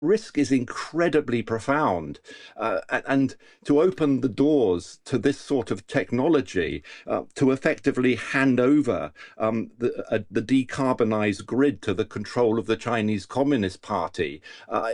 risk is incredibly profound. And to open the doors to this sort of technology, to effectively hand over the decarbonized grid to the control of the Chinese Communist Party,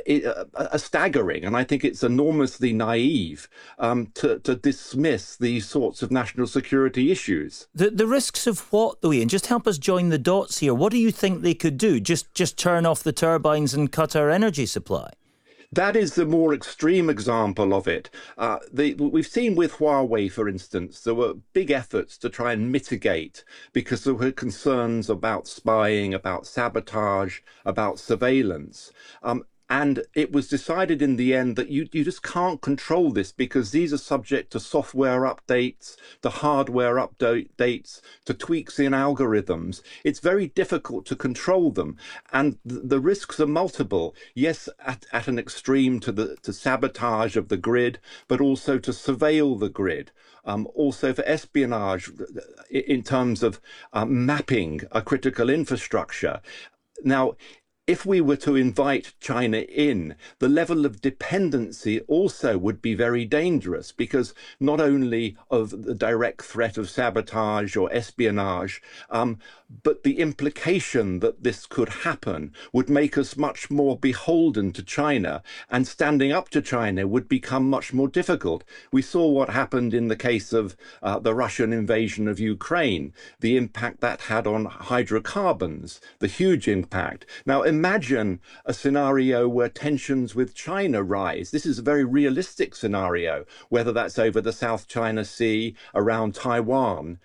are staggering. And I think it's enormously naive to dismiss these sorts of national security issues. The risks of what, though, Ian? Just help us join the dots here. What do you think they could do? Just turn off the turbines and cut our energy supply? That is the more extreme example of it. We've seen with Huawei, for instance, there were big efforts to try and mitigate because there were concerns about spying, about sabotage, about surveillance. And it was decided in the end that you just can't control this because these are subject to software updates, to hardware updates, to tweaks in algorithms. It's very difficult to control them. And the risks are multiple. Yes, at an extreme to sabotage of the grid, but also to surveil the grid. Also for espionage in terms of mapping a critical infrastructure. Now, if we were to invite China in, the level of dependency also would be very dangerous because not only of the direct threat of sabotage or espionage, but the implication that this could happen would make us much more beholden to China, and standing up to China would become much more difficult. We saw what happened in the case of the Russian invasion of Ukraine, the impact that had on hydrocarbons, the huge impact. Now, imagine a scenario where tensions with China rise. This is a very realistic scenario, whether that's over the South China Sea, around Taiwan,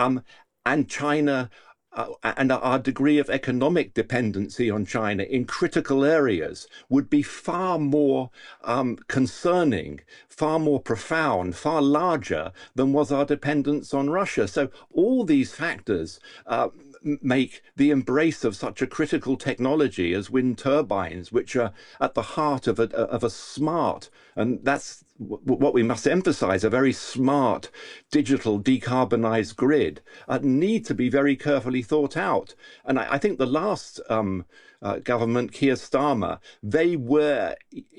and China. And our degree of economic dependency on China in critical areas would be far more concerning, far more profound, far larger than was our dependence on Russia. So all these factors make the embrace of such a critical technology as wind turbines, which are at the heart of a smart, and that's what we must emphasize, a very smart digital decarbonized grid, need to be very carefully thought out. And I think the last government, Keir Starmer, they were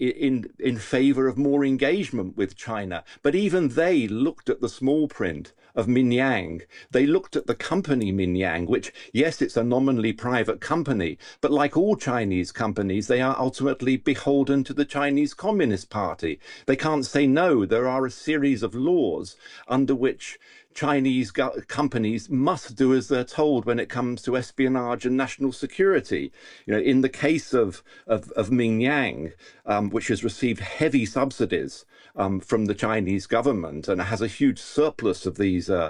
in favor of more engagement with China. But even they looked at the small print of Minyang. They looked at the company Minyang, which, yes, it's a nominally private company, but like all Chinese companies, they are ultimately beholden to the Chinese Communist Party. They can't say no. There are a series of laws under which Chinese companies must do as they're told when it comes to espionage and national security. You know, in the case of Minyang, which has received heavy subsidies from the Chinese government and has a huge surplus of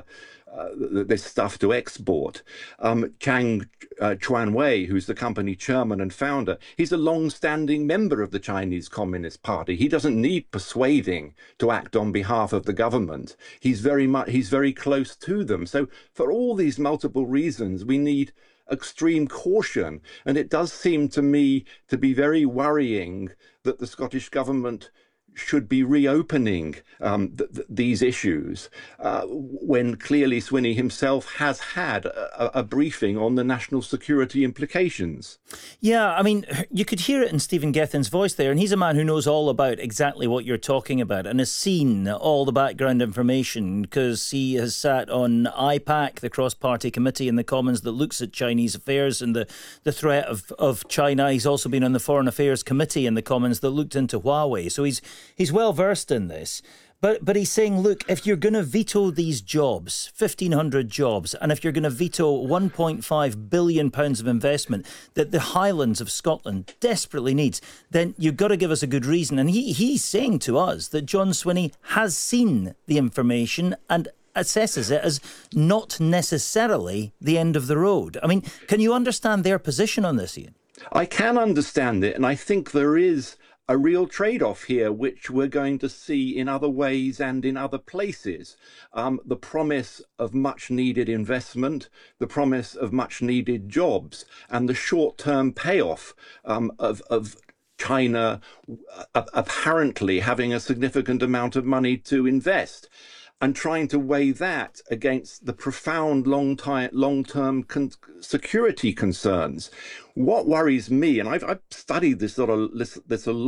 this stuff to export. Chang Chuanwei, who's the company chairman and founder, he's a long-standing member of the Chinese Communist Party. He doesn't need persuading to act on behalf of the government. He's very close to them. So for all these multiple reasons, we need extreme caution. And it does seem to me to be very worrying that the Scottish government should be reopening these issues when clearly Swinney himself has had a briefing on the national security implications. Yeah, I mean, you could hear it in Stephen Gethin's voice there, and he's a man who knows all about exactly what you're talking about and has seen all the background information because he has sat on IPAC, the cross-party committee in the Commons that looks at Chinese affairs and the threat of China. He's also been on the Foreign Affairs Committee in the Commons that looked into Huawei. So he's well versed in this. But he's saying, look, if you're going to veto these jobs, 1,500 jobs, and if you're going to veto £1.5 billion of investment that the Highlands of Scotland desperately needs, then you've got to give us a good reason. And he's saying to us that John Swinney has seen the information and assesses it as not necessarily the end of the road. I mean, can you understand their position on this, Ian? I can understand it, and I think there is a real trade-off here, which we're going to see in other ways and in other places. The promise of much-needed investment, the promise of much-needed jobs, and the short-term payoff of China apparently having a significant amount of money to invest, and trying to weigh that against the profound long-term security concerns. What worries me, and I've studied this a